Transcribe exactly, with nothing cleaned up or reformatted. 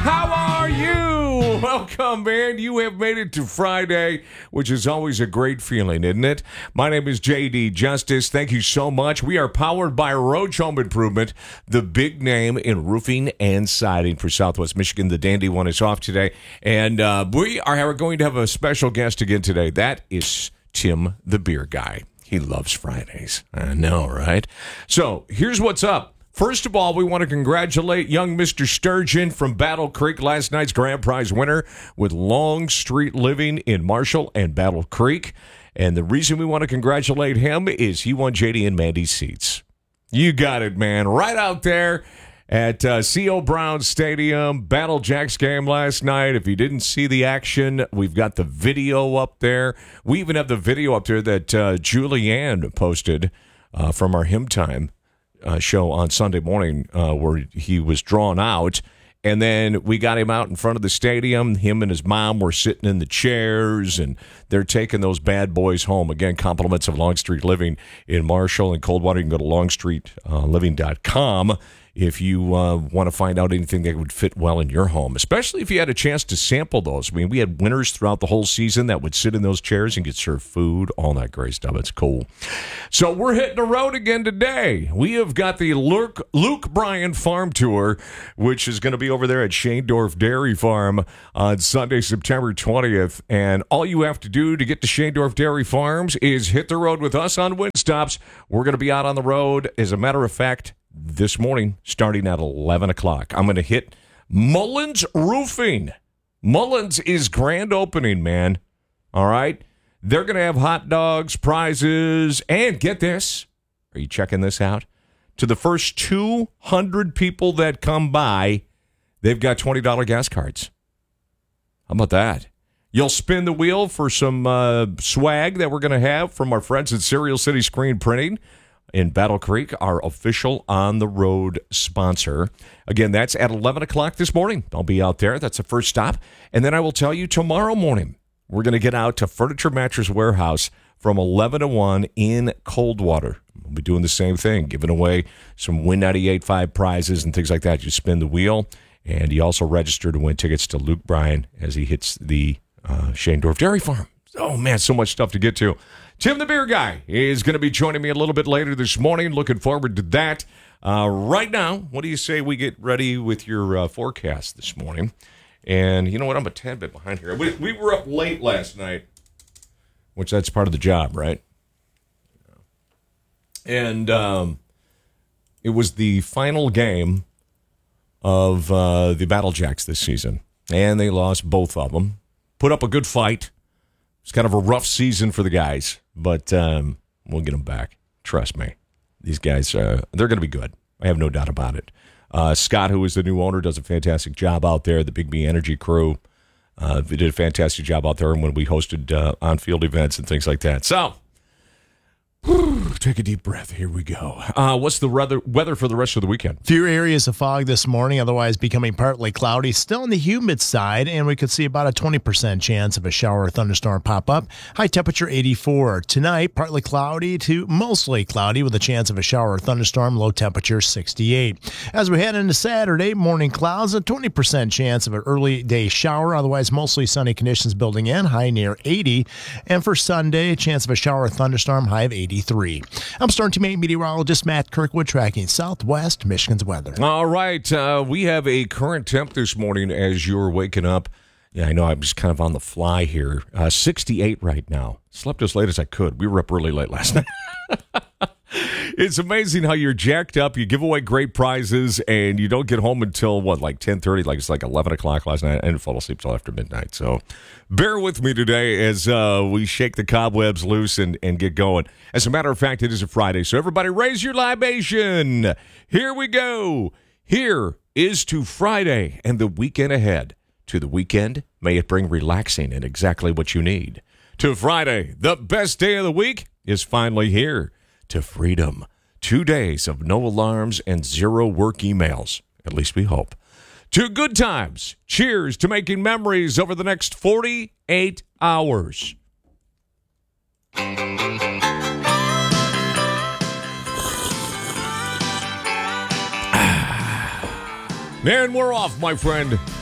How are you? Welcome, man. You have made it to Friday, which is always a great feeling, isn't it? My name is J D Justice. Thank you so much. We are powered by Roach Home Improvement, the big name in roofing and siding for Southwest Michigan. The Dandy one is off today, and uh, we are going to have a special guest again today. That is Tim the Beer Guy. He loves Fridays. I know, right? So here's what's up. First of all, we want to congratulate young Mister Sturgeon from Battle Creek, last night's grand prize winner with Long Street Living in Marshall and Battle Creek. And the reason we want to congratulate him is he won J D and Mandy's seats. You got it, man. Right out there at uh, C O. Brown Stadium, Battle Jacks game last night. If you didn't see the action, we've got the video up there. We even have the video up there that uh, Julianne posted uh, from our Hymn Time Uh, show on Sunday morning uh, where he was drawn out, and then we got him out in front of the stadium. Him and his mom were sitting in the chairs, and they're taking those bad boys home. Again, compliments of Long Street Living in Marshall and Coldwater. You can go to long street living dot com if you uh, want to find out anything that would fit well in your home, especially if you had a chance to sample those. I mean, we had winners throughout the whole season that would sit in those chairs and get served food, all that great stuff. It's cool. So we're hitting the road again today. We have got the Luke, Luke Bryan Farm Tour, which is going to be over there at Schaendorf Dairy Farm on Sunday, September twentieth. And all you have to do to get to Schaendorf Dairy Farms is hit the road with us on Windstops. We're going to be out on the road. As a matter of fact, this morning, starting at eleven o'clock. I'm going to hit Mullins Roofing. Mullins is grand opening, man. All right? They're going to have hot dogs, prizes, and get this. Are you checking this out? To the first two hundred people that come by, they've got twenty dollars gas cards. How about that? You'll spin the wheel for some uh, swag that we're going to have from our friends at Serial City Screen Printing in Battle Creek, our official on-the-road sponsor. Again, that's at eleven o'clock this morning. I'll be out there. That's the first stop. And then I will tell you tomorrow morning, we're going to get out to Furniture Mattress Warehouse from eleven to one in Coldwater. We'll be doing the same thing, giving away some Win ninety-eight point five prizes and things like that. You spin the wheel, and you also register to win tickets to Luke Bryan as he hits the uh, Schaendorf Dairy Farm. Oh, man, so much stuff to get to. Tim the Beer Guy is going to be joining me a little bit later this morning. Looking forward to that. Uh, right now, what do you say we get ready with your uh, forecast this morning? And you know what? I'm a tad bit behind here. We, we were up late last night, which that's part of the job, right? And um, it was the final game of uh, the Battle Jacks this season. And they lost both of them. Put up a good fight. It's kind of a rough season for the guys, but um, we'll get them back. Trust me. These guys, uh, they're going to be good. I have no doubt about it. Uh, Scott, who is the new owner, does a fantastic job out there. The Big B Energy crew, uh, they did a fantastic job out there when we hosted uh, on-field events and things like that. So, whew, take a deep breath. Here we go. Uh, what's the weather, weather for the rest of the weekend? Few areas of fog this morning, otherwise becoming partly cloudy. Still on the humid side, and we could see about a twenty percent chance of a shower or thunderstorm pop up. High temperature eighty-four. Tonight, partly cloudy to mostly cloudy with a chance of a shower or thunderstorm. Low temperature sixty-eight. As we head into Saturday, morning clouds, a twenty percent chance of an early day shower. Otherwise, mostly sunny conditions building in. High near eighty. And for Sunday, a chance of a shower or thunderstorm. High of eighty-three. I'm Storm Team eight meteorologist Matt Kirkwood tracking Southwest Michigan's weather. All right. Uh, we have a current temp this morning as you're waking up. Yeah, I know I'm just kind of on the fly here. Uh, sixty-eight right now. Slept as late as I could. We were up really late last night. It's amazing how you're jacked up. You give away great prizes, and you don't get home until, what, like ten thirty? Like it's like eleven o'clock last night. I didn't fall asleep till after midnight. So bear with me today as uh, we shake the cobwebs loose and, and get going. As a matter of fact, it is a Friday, so everybody raise your libation. Here we go. Here is to Friday and the weekend ahead. To the weekend, may it bring relaxing and exactly what you need. To Friday, the best day of the week is finally here. To freedom, two days of no alarms and zero work emails. At least we hope. To good times, cheers to making memories over the next forty-eight hours. Man, we're off, my friend.